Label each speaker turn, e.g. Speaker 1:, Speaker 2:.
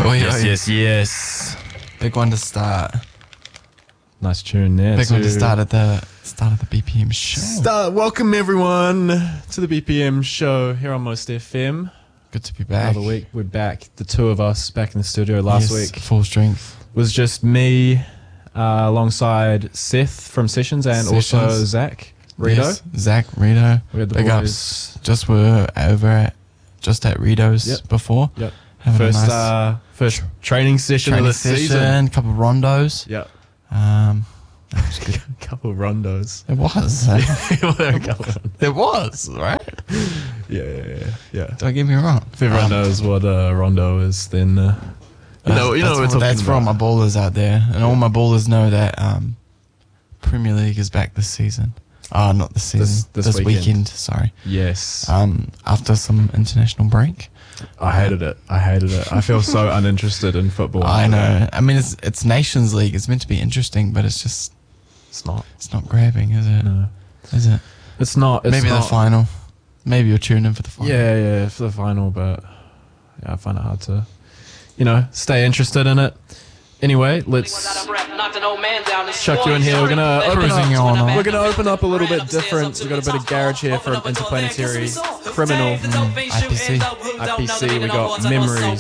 Speaker 1: Yes.
Speaker 2: Big one to start.
Speaker 1: Nice tune there.
Speaker 2: Big one to start at the start of the BPM show.
Speaker 1: Welcome everyone to the BPM show here on Most FM.
Speaker 2: Good to be back.
Speaker 1: Another week, we're back. The two of us back in the studio. Last week
Speaker 2: full strength
Speaker 1: was just me alongside Seth from Sessions and also Zach Rito.
Speaker 2: Yes, Zach Rito.
Speaker 1: We had the
Speaker 2: big
Speaker 1: boys.
Speaker 2: ups. Just were over at Rito's before.
Speaker 1: Yep.
Speaker 2: Having
Speaker 1: First training session of the season.
Speaker 2: Couple of rondos.
Speaker 1: Yep.
Speaker 2: That was good.
Speaker 1: A couple of rondos.
Speaker 2: It was. It was, right?
Speaker 1: Yeah.
Speaker 2: Don't get me wrong.
Speaker 1: If everyone knows what a rondo is, then you know what we're talking about.
Speaker 2: That's for all my ballers out there, and all my ballers know that Premier League is back this season. Oh, not this season. This weekend. Sorry.
Speaker 1: Yes.
Speaker 2: After some international break.
Speaker 1: I hated it. I feel so uninterested in football.
Speaker 2: I know. I mean, it's Nations League. It's meant to be interesting, but it's just
Speaker 1: it's not.
Speaker 2: It's not grabbing, is it?
Speaker 1: No.
Speaker 2: Is it?
Speaker 1: It's not.
Speaker 2: Maybe the final. Maybe you'll tune in for the final.
Speaker 1: Yeah, for the final, but yeah, I find it hard to, stay interested in it. Anyway, let's chuck you in here. We're gonna open up a little bit different. We've got a bit of garage here for Interplanetary Criminal.
Speaker 2: IPC.
Speaker 1: We got Memories.